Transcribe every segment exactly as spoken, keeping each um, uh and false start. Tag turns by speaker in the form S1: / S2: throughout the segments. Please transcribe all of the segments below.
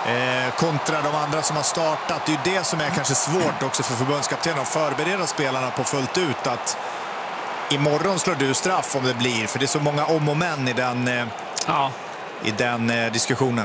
S1: Eh, kontra de andra som har startat. Det är ju det som är kanske svårt också för förbundskaptenen att förbereda spelarna på fullt ut, att imorgon slår du straff om det blir, för det är så många om och men i den, eh,
S2: ja.
S1: i den eh, diskussionen.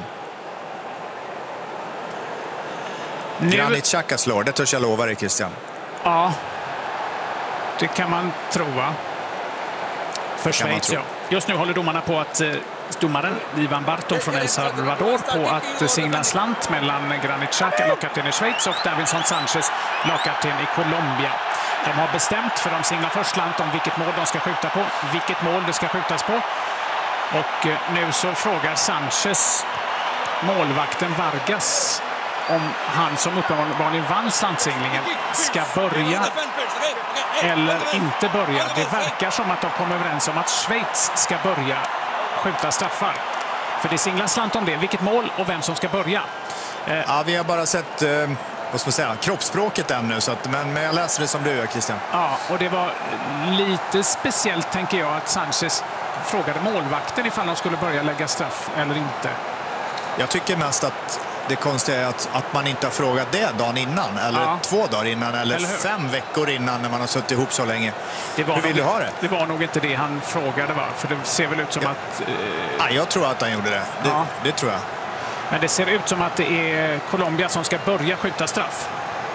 S2: Nu...
S1: Granit Xhaka slår, det törs jag lova dig, Christian.
S2: Ja, det kan man tro, va? För Schweiz, ja. Just nu håller domarna på att eh, domaren Ivan Barton från El Salvador på att singla slant mellan Granit Xhaka, lagkapten i Schweiz, och Davinson Sanchez, lagkapten i Colombia. De har bestämt, för de singlar först slant om vilket mål de ska skjuta på, vilket mål det ska skjutas på. Och eh, nu så frågar Sanchez målvakten Vargas om han som uppenbarligen vann slantsinglingen ska börja eller inte börja. Det verkar som att de kommer överens om att Schweiz ska börja skjuta straffar. För det singlar slant om det, vilket mål och vem som ska börja.
S1: Eh, ja, vi har bara sett eh, vad ska man säga, kroppsspråket ännu, så att, men, men jag läser det som du gör, Christian.
S2: Ja, och det var lite speciellt, tänker jag, att Sanchez frågade målvakten ifall de skulle börja lägga straff eller inte.
S1: Jag tycker mest att det konstiga är att, att man inte har frågat det dagen innan, eller
S2: ja. två
S1: dagar innan, eller, eller fem veckor innan, när man har suttit ihop så länge.
S2: Det var
S1: Hur vill
S2: nog,
S1: du ha det?
S2: Det var nog inte det han frågade, va? För det ser väl ut som
S1: ja.
S2: att... Eh...
S1: Ja, jag tror att han gjorde det. Det,
S2: ja.
S1: det tror jag.
S2: Men det ser ut som att det är Colombia som ska börja skjuta straff.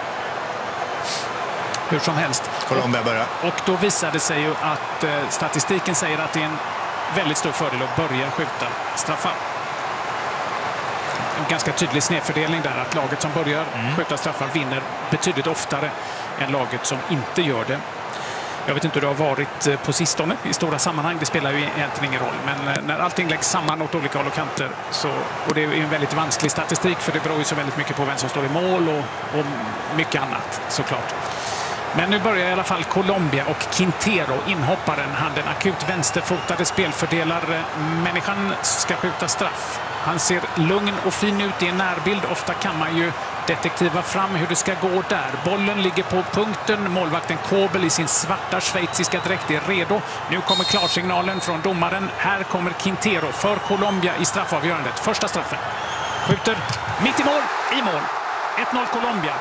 S2: Hur som helst.
S1: Colombia börjar.
S2: Och då visade sig ju att eh, statistiken säger att det är en väldigt stor fördel att börja skjuta straffar. En ganska tydlig snedfördelning där, att laget som börjar mm. skjuta straffar vinner betydligt oftare än laget som inte gör det. Jag vet inte hur det har varit på sistone i stora sammanhang, det spelar ju egentligen ingen roll. Men när allting läggs samman åt olika håll och kanter, så, och det är en väldigt vansklig statistik, för det beror ju så väldigt mycket på vem som står i mål och, och mycket annat såklart. Men nu börjar i alla fall Colombia, och Quintero, inhopparen, han den akut vänsterfotade spelfördelare människan, ska skjuta straff. Han ser lugn och fin ut i en närbild. Ofta kan man ju detektiva fram hur det ska gå där. Bollen ligger på punkten. Målvakten Kobel i sin svarta schweiziska dräkt är redo. Nu kommer klarsignalen från domaren. Här kommer Quintero för Colombia i straffavgörandet. Första straffen. Skjuter mitt i mål, i mål. ett noll Colombia.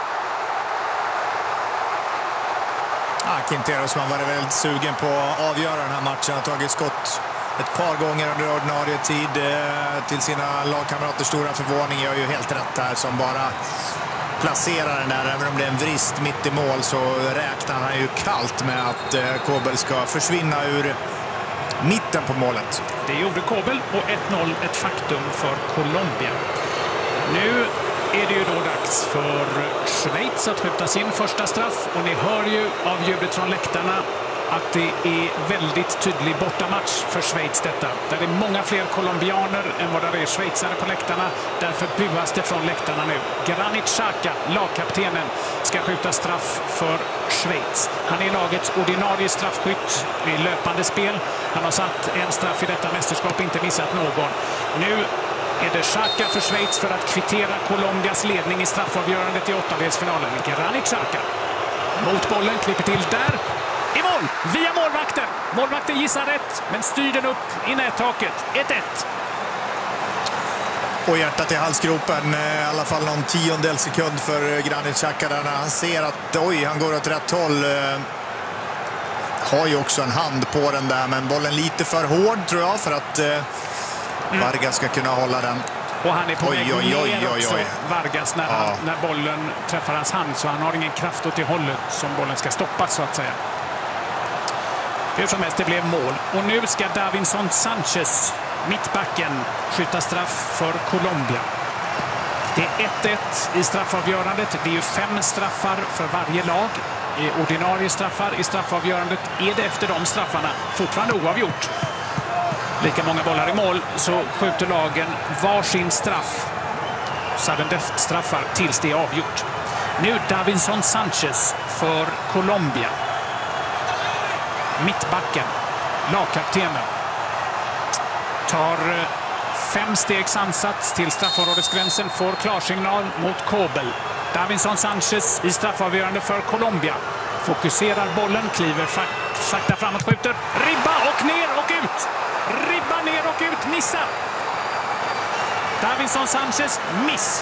S1: Ah, Quintero som har varit väldigt sugen på att avgöra den här matchen. Har tagit skott ett par gånger under ordinarie tid eh, till sina lagkamraters stora förvåning. Gör ju helt rätt här, som bara placerar den där. Även om det är en vrist mitt i mål, så räknar han ju kallt med att eh, Kobel ska försvinna ur mitten på målet.
S2: Det gjorde Kobel, och ett noll ett faktum för Colombia. Nu är det ju då dags för Schweiz att skjuta sin första straff, och ni hör ju av ljudet från läktarna att det är väldigt tydlig bortamatch för Schweiz detta. Där det är många fler colombianer än vad det är schweizare på läktarna. Därför buas det från läktarna nu. Granit Xhaka, lagkaptenen, ska skjuta straff för Schweiz. Han är lagets ordinarie straffskytt i löpande spel. Han har satt en straff i detta mästerskap, inte missat någon. Nu är det Xhaka för Schweiz för att kvittera Colombias ledning i straffavgörandet i åttondelsfinalen. Granit Xhaka mot bollen, klipper till där. I mål, via målvakten. Målvakten gissar rätt, men styr den upp i nättaket. ett ett.
S1: Och hjärtat i halsgropen, i alla fall någon tiondel sekund för Granit Xhaka där, när han ser att oj, han går åt rätt håll. Har ju också en hand på den där, men bollen lite för hård tror jag för att mm. Vargas ska kunna hålla den.
S2: Och han är på
S1: oj,
S2: väg
S1: oj, oj,
S2: ner
S1: oj,
S2: också,
S1: oj.
S2: Vargas, när,
S1: ja.
S2: han, när bollen träffar hans hand, så han har ingen kraft åt det hållet som bollen ska stoppas, så att säga. Hur som helst, det blev mål. Och nu ska Davinson Sanchez, mittbacken, skjuta straff för Colombia. Det är ett ett i straffavgörandet. Det är ju fem straffar för varje lag. I ordinarie straffar i straffavgörandet är det efter de straffarna fortfarande oavgjort. Lika många bollar i mål, så skjuter lagen varsin straff. Sudden death-straffar tills det är avgjort. Nu Davinson Sanchez för Colombia. Mittbacken, lagkaptenen, tar fem stegs ansats till straffområdesgränsen, får klarsignal mot Kobel. Davinson Sanchez i straffavgörande för Colombia. Fokuserar bollen, kliver sakta framåt, skjuter. Ribba och ner och ut! Ribba ner och ut, missar! Davinson Sanchez, miss!